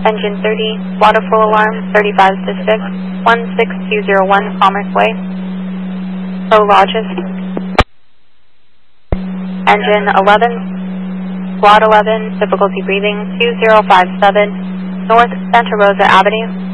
Engine 30, water flow alarm 35 to 6, 16201 Commerce Way. Prologis. Engine 11, Squad 11, difficulty breathing 2057, North Santa Rosa Avenue.